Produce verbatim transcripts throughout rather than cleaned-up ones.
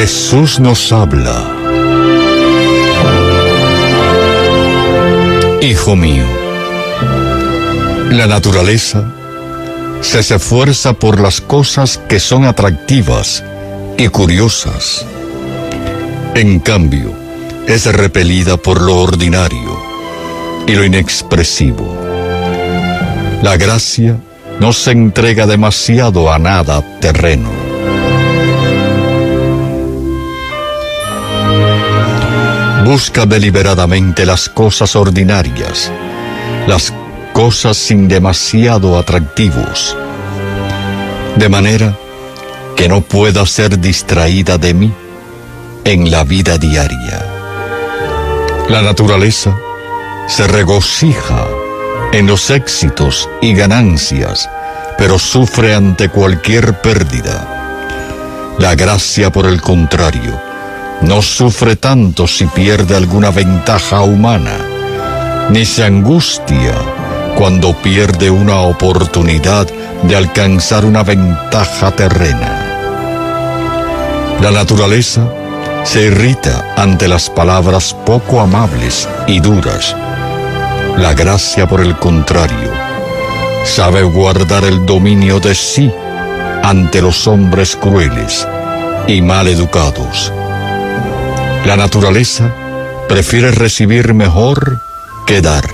Jesús nos habla. Hijo mío, la naturaleza se esfuerza por las cosas que son atractivas y curiosas. En cambio, es repelida por lo ordinario y lo inexpresivo. La gracia no se entrega demasiado a nada terreno. Busca deliberadamente las cosas ordinarias, las cosas sin demasiado atractivos, de manera que no pueda ser distraída de mí en la vida diaria. La naturaleza se regocija en los éxitos y ganancias, pero sufre ante cualquier pérdida. La gracia, por el contrario, no sufre tanto si pierde alguna ventaja humana, ni se angustia cuando pierde una oportunidad de alcanzar una ventaja terrena. La naturaleza se irrita ante las palabras poco amables y duras. La gracia, por el contrario, sabe guardar el dominio de sí ante los hombres crueles y mal educados. La naturaleza prefiere recibir mejor que dar.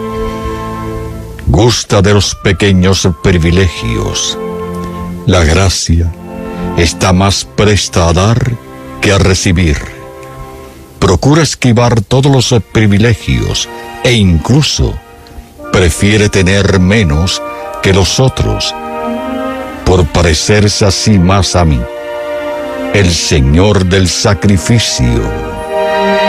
Gusta de los pequeños privilegios. La gracia está más presta a dar que a recibir. Procura esquivar todos los privilegios e incluso prefiere tener menos que los otros por parecerse así más a mí, el Señor del sacrificio.